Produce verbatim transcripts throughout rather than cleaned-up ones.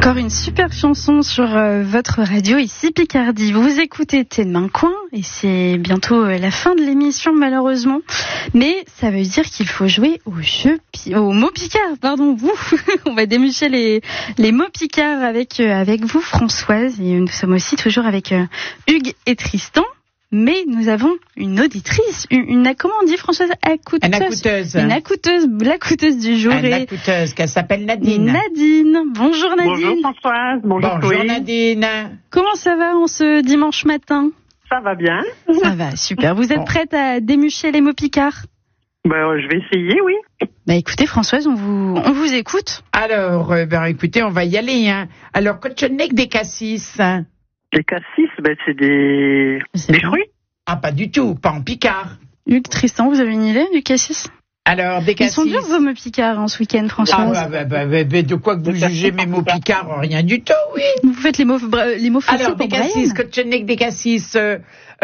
Encore une super chanson sur euh, votre radio, ici Picardie. Vous écoutez T'es de main coin et c'est bientôt euh, la fin de l'émission malheureusement. Mais ça veut dire qu'il faut jouer au jeu, au mot picard, pardon, vous. On va démucher les, les mots picards avec, euh, avec vous Françoise. Et nous sommes aussi toujours avec euh, Hugues et Tristan. Mais nous avons une auditrice, une, une comment on dit Françoise, accouteuse, une accouteuse, une accouteuse, l'accouteuse du jour, une accouteuse qui s'appelle Nadine. Nadine, bonjour Nadine. Bonjour Françoise, bonjour, bonjour Chloé. Nadine. Comment ça va en ce dimanche matin? Ça va bien. Ça va, super. Vous êtes bon. prête à démucher les mots picards? Ben, je vais essayer, oui. Bah écoutez Françoise, on vous, on vous écoute. Alors, euh, ben écoutez, on va y aller. Hein. Alors, cochonneck des cassis. Les cassis, ben, c'est des, c'est des bon. fruits. Ah, pas du tout, pas en picard. Hugues, Tristan, vous avez une idée du cassis? Alors, des Ils cassis. sont durs vos mots picards en ce week-end, Ah, Françoise. bah, bah, bah, bah, bah, de quoi que vous jugez mes mots picards? Rien du tout, oui. Vous faites les mots, les mots faciles Alors, pour des cassis, Brian. cochonneck des cassis. Euh,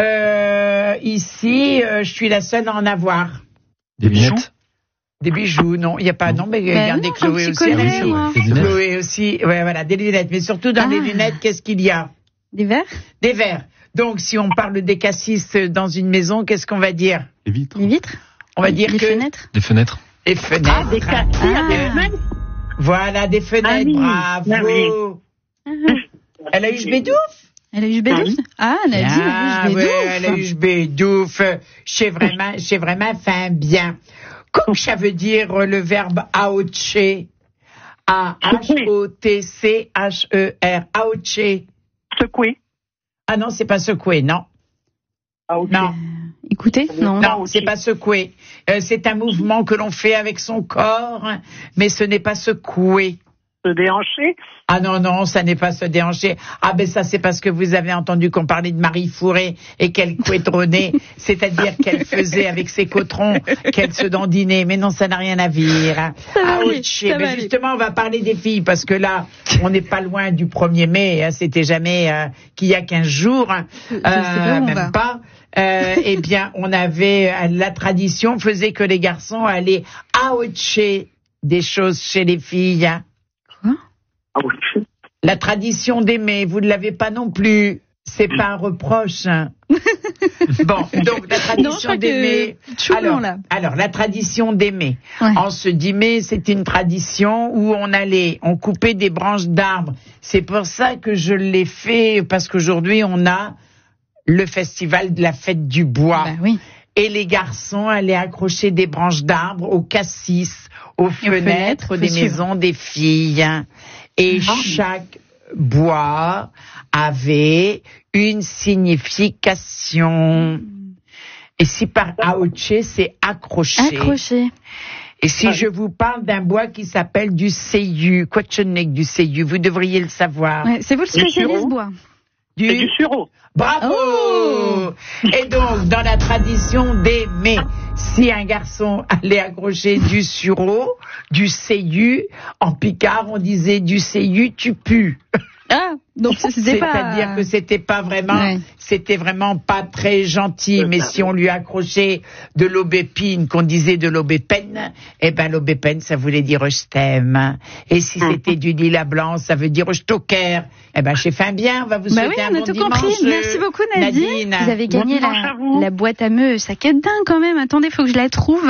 euh, ici, euh, je suis la seule à en avoir. Des lunettes. Des bijoux, non, il n'y a pas, non, mais Ben regardez non, Chloé un petit aussi. collier, avec- moi. Des lunettes. Chloé aussi, ouais, voilà, des lunettes. Mais surtout dans Ah. les lunettes, qu'est-ce qu'il y a? Des verres? Des verres. Donc, si on parle des cassis dans une maison, qu'est-ce qu'on va dire? Les vitres. Des vitres? On va dire des que fenêtres? Les fenêtres. les fenêtres. Ah, des cassis, Ah. des fenêtres. Voilà, des fenêtres. Ah oui. Bravo. Ah oui. Elle a eu bédouf? Elle a eu bédouf? Ah, Nadine Ah, a eu ouais, bédouf. elle a eu bédouf. J'ai vraiment, j'ai vraiment fait un bien. Comme ça veut dire le verbe aocher. A H O T C H E R. Aocher. Secouer. Ah non, c'est pas secouer, non. Ah, ok. Non. Écoutez, non. Non, ok. c'est pas secouer. Euh, c'est un mouvement que l'on fait avec son corps, mais ce n'est pas secouer. Se déhancher. Ah non, non, ça n'est pas se déhancher. Ah ben ça, c'est parce que vous avez entendu qu'on parlait de Marie Fourré et qu'elle couetronnait, c'est-à-dire qu'elle faisait avec ses cotrons, qu'elle se dandinait. Mais non, ça n'a rien à dire. Ça va Ah, aller, ok. ça va Mais aller. justement, on va parler des filles, parce que là, on n'est pas loin du premier mai, hein, c'était jamais euh, qu'il y a quinze jours, hein, Je sais pas où on même va. pas. Euh, eh bien, on avait, euh, la tradition faisait que les garçons allaient aocher des choses chez les filles. Ah, oui. La tradition d'aimer, vous ne l'avez pas non plus. C'est pas un reproche. Hein. Bon, donc la Non, je tradition crois que d'aimer. Choublon, Alors, là. alors, la tradition d'aimer. Ouais. En ce dix mai, c'est une tradition où on allait, on coupait des branches d'arbres. C'est pour ça que je l'ai fait, parce qu'aujourd'hui, on a le festival de la fête du bois. Bah oui. Et les garçons allaient accrocher des branches d'arbres aux cassis, aux fenêtres, fenêtres, des faut suivre. maisons des filles. Et Ah. chaque bois avait une signification. Et si par aocher, c'est accrocher. Accroché. Et si je vous parle d'un bois qui s'appelle du seillu, cochonneck du seillu, vous devriez le savoir. Ouais, c'est vous le spécialiste sureau. bois. Du- C'est du sureau. Bravo! Oh. Et donc, dans la tradition d'aimer, si un garçon allait accrocher du sureau, du seillu, en picard, on disait du seillu, tu pues. Ah, donc c'était pas... C'est-à-dire que c'était pas vraiment, Ouais. c'était vraiment pas très gentil, mais si on lui accrochait de l'aubépine, qu'on disait de l'aubépine, eh ben l'aubépine, ça voulait dire je t'aime. Et si c'était du lilas blanc, ça veut dire je t'occaire. Eh ben j'ai fait un bien, on va vous Bah souhaiter oui, un on a bon tout dimanche. compris. Merci beaucoup Nadine. Nadine. Vous avez gagné Bon dimanche la, à vous. la boîte à meux. Ça quête dingue quand même. Attendez, faut que je la trouve.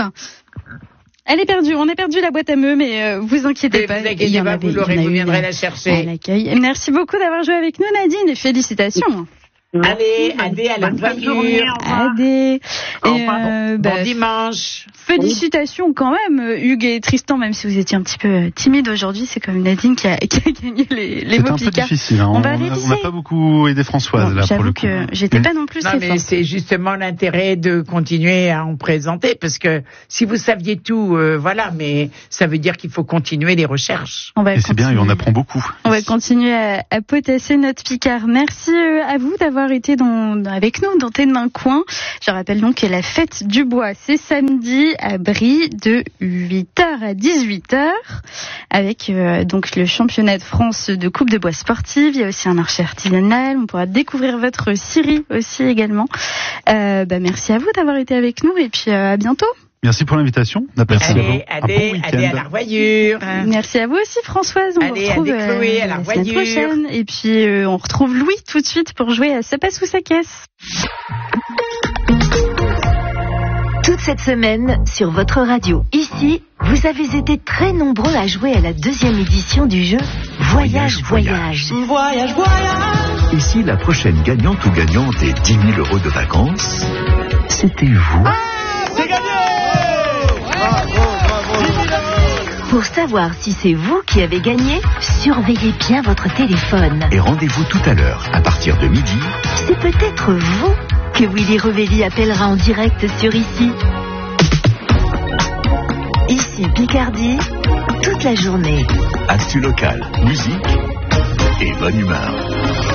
Elle est perdue. On a perdu la boîte à meux, mais euh, vous inquiétez Ne pas. vous il y inquiétez en pas, avait- vous l'aurez, il y en a vous eu viendrez une la à chercher. l'accueil. Et merci beaucoup d'avoir joué avec nous Nadine et félicitations. Allez, allez à la Bonne fin de journée, voiture. au revoir. Adé. Au Et revoir. euh, Bon bah, dimanche. félicitations quand même, Hugues et Tristan, même si vous étiez un petit peu timide aujourd'hui, c'est quand même Nadine qui a, qui a gagné les, les C'était mots un peu picards. difficile. Hein. On On va a- aller on essayer. n'a pas beaucoup aidé Françoise Bon, là pour le j'avoue coup. que j'étais Mm. pas non plus Non, très mais forte. c'est justement l'intérêt de continuer à en présenter, parce que si vous saviez tout, euh, voilà, mais ça veut dire qu'il faut continuer les recherches. On va Et c'est bien, et on continuer. apprend beaucoup. On va continuer à, à potasser notre Picard. Merci euh, à vous d'avoir été dans, avec nous dans T'es de main coin. Je rappelle donc que la fête du bois, c'est samedi à Brie de huit heures à dix-huit heures avec euh, donc le championnat de France de coupe de bois sportive. Il y a aussi un marché artisanal. On pourra découvrir votre scierie aussi également. Euh, bah, merci à vous d'avoir été avec nous et puis euh, à bientôt. Merci pour l'invitation. On a passé Allez, un bon allez, week-end. allez à la revoyure. Merci à vous aussi, Françoise. On Allez, vous retrouve allez, Chloé, à la la semaine revoyure. prochaine. Et puis, euh, on retrouve Louis tout de suite pour jouer à Ça passe ou ça casse. Toute cette semaine, sur votre radio, ici, vous avez été très nombreux à jouer à la deuxième édition du jeu Voyage, Voyage. Voyage, voyage. Ici, la prochaine gagnante ou gagnant des dix mille euros de vacances, c'était vous. C'est gagné. Bravo, bravo. Pour savoir si c'est vous qui avez gagné, surveillez bien votre téléphone. Et rendez-vous tout à l'heure, à partir de midi. C'est peut-être vous que Willy Revelli appellera en direct sur Ici. Ici Picardie, toute la journée. Actu locale, musique et bonne humeur.